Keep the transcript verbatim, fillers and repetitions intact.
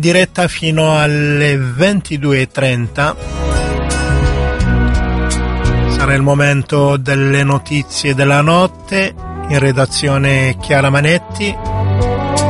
diretta fino alle ventidue e trenta. Sarà il momento delle notizie della notte, in redazione Chiara Manetti.